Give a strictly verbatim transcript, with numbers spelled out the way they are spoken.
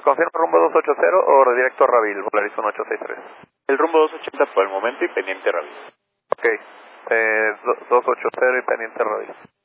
confirma rumbo dos ochenta o redirecto a Ravil, Volaris uno ocho seis tres? El rumbo dos ochenta por el momento y pendiente Ravil. Ok, eh, dos ochenta y pendiente Ravil.